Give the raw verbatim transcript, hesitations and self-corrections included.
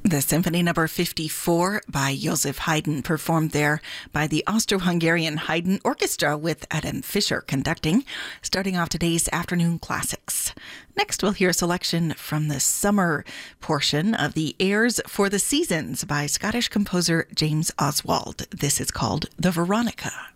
The Symphony Number fifty-four by Joseph Haydn, performed there by the Austro-Hungarian Haydn Orchestra with Adam Fischer conducting, starting off today's afternoon classics. Next, we'll hear a selection from the summer portion of the Airs for the Seasons by Scottish composer James Oswald. This is called The Veronica.